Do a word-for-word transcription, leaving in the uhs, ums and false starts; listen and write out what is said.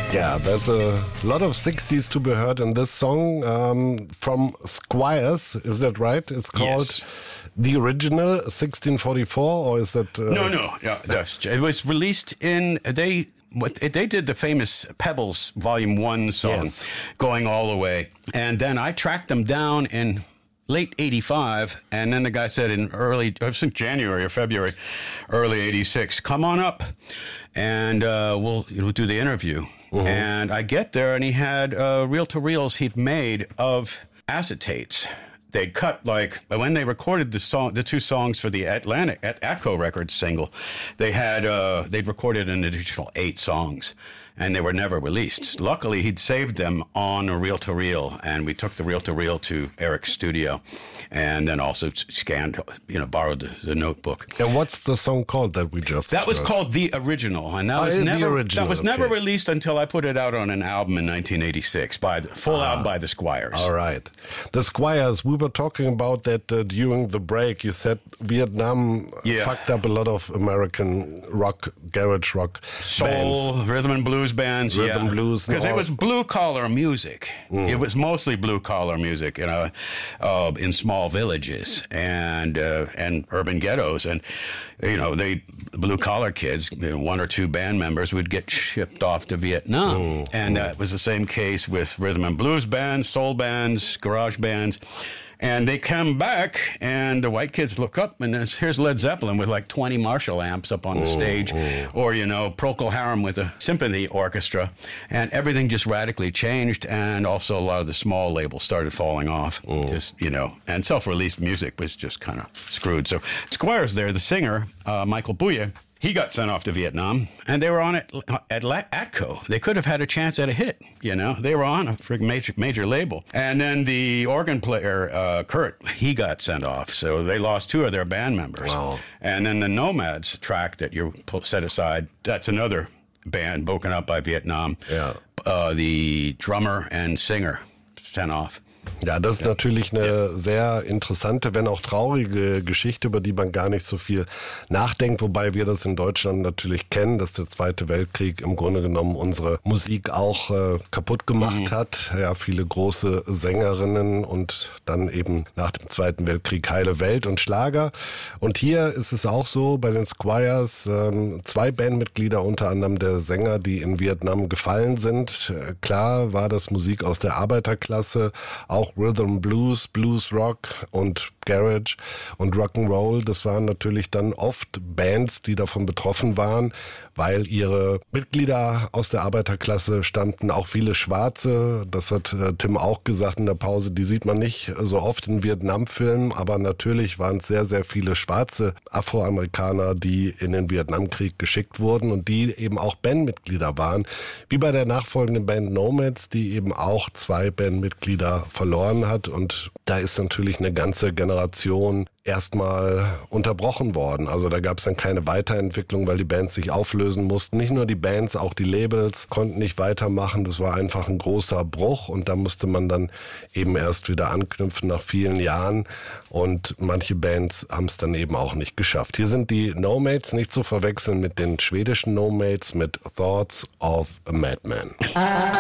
Yeah, there's a lot of sixties to be heard in this song um, from Squires. Is that right? It's called Yes. The Original sixteen forty-four, or is that? Uh... No, no. Yeah, that's, it was released in they. What they did the famous Pebbles Volume One song, Yes. Going All the Way, and then I tracked them down in late eighty-five, and then the guy said in early, I think January or February, early eighty-six, come on up, and uh, we'll we'll do the interview. Mm-hmm. And I get there, and he had uh, reel-to-reels he'd made of acetates. They'd cut, like, when they recorded the song, the two songs for the Atlantic at Atco Records single, they had uh, they'd recorded an additional eight songs, and they were never released. Luckily, he'd saved them on a reel-to-reel, and we took the reel-to-reel to Eric's studio, and then also scanned, you know, borrowed the, the notebook. And what's the song called that we just? That was heard? called The Original, and that Oh, was the never original, that was okay. never released until I put it out on an album in nineteen eighty-six, by the full Ah. album by the Squires. All right. The Squires, we were talking about that uh, during the break. You said Vietnam Yeah. fucked up a lot of American rock, garage rock Soul, bands. rhythm and blues bands, Rhythm yeah. blues and because it all. was blue collar music. Mm. It was mostly blue collar music, you know, uh, in small villages and uh, and urban ghettos, and you know, they blue collar kids, you know, one or two band members would get shipped off to Vietnam, Mm. and that was the same case with rhythm and blues bands, soul bands, garage bands. And they come back, and the white kids look up, and there's, here's Led Zeppelin with like twenty Marshall amps up on the stage, or, you know, Procol Harum with a symphony orchestra. And everything just radically changed, and also a lot of the small labels started falling off. Just, you know, and self-released music was just kind of screwed. So Squires there, the singer, uh, Michael Bublé, he got sent off to Vietnam, and they were on it at Atco. They could have had a chance at a hit, you know. They were on a friggin' major, major label. And then the organ player, uh, Kurt, he got sent off. So they lost two of their band members. Wow. And then the Nomads track that you set aside, that's another band broken up by Vietnam. Ja. Uh, the drummer and singer sent off. Ja, das ist ja. natürlich eine ja. sehr interessante, wenn auch traurige Geschichte, über die man gar nicht so viel nachdenkt, wobei wir das in Deutschland natürlich kennen, dass der Zweite Weltkrieg im Grunde genommen unsere Musik auch äh, kaputt gemacht mhm. hat. Ja, viele große Sängerinnen und dann eben nach dem Zweiten Weltkrieg heile Welt und Schlager. Und hier ist es auch so, bei den Squires, ähm, zwei Bandmitglieder, unter anderem der Sänger, die in Vietnam gefallen sind. Äh, klar war das Musik aus der Arbeiterklasse, auch Rhythm Blues, Blues Rock und Garage und Rock'n'Roll. Das waren natürlich dann oft Bands, die davon betroffen waren, weil ihre Mitglieder aus der Arbeiterklasse stammten, auch viele Schwarze. Das hat äh, Tim auch gesagt in der Pause. Die sieht man nicht so oft in Vietnam-Filmen, aber natürlich waren es sehr, sehr viele schwarze Afroamerikaner, die in den Vietnamkrieg geschickt wurden und die eben auch Bandmitglieder waren. Wie bei der nachfolgenden Band Nomads, die eben auch zwei Bandmitglieder verloren hat. Und da ist natürlich eine ganze Generation erstmal unterbrochen worden. Also da gab es dann keine Weiterentwicklung, weil die Bands sich auflösen mussten. Nicht nur die Bands, auch die Labels konnten nicht weitermachen. Das war einfach ein großer Bruch und da musste man dann eben erst wieder anknüpfen nach vielen Jahren. Und manche Bands haben es dann eben auch nicht geschafft. Hier sind die Nomads, nicht zu verwechseln mit den schwedischen Nomads, mit Thoughts of a Madman.